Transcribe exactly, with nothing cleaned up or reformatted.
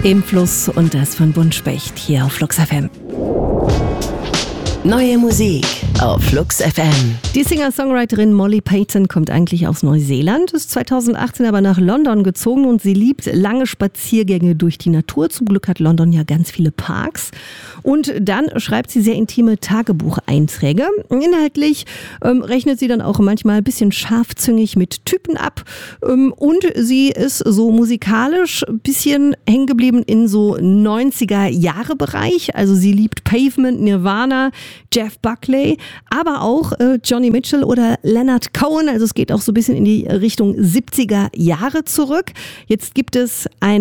Im Fluss und das von Buntspecht hier auf Flux F M. Neue Musik auf Flux F M. Die Singer-Songwriterin Molly Payton kommt eigentlich aus Neuseeland, ist zweitausendachtzehn aber nach London gezogen und sie liebt lange Spaziergänge durch die Natur. Zum Glück hat London ja ganz viele Parks. Und dann schreibt sie sehr intime Tagebucheinträge. Inhaltlich ähm, rechnet sie dann auch manchmal ein bisschen scharfzüngig mit Typen ab. Ähm, und sie ist so musikalisch ein bisschen hängen geblieben in so neunziger-Jahre-Bereich. Also sie liebt Pavement, Nirvana, Jeff Buckley, aber auch äh, Johnny Mitchell oder Leonard Cohen. Also es geht auch so ein bisschen in die Richtung siebziger Jahre zurück. Jetzt gibt es eine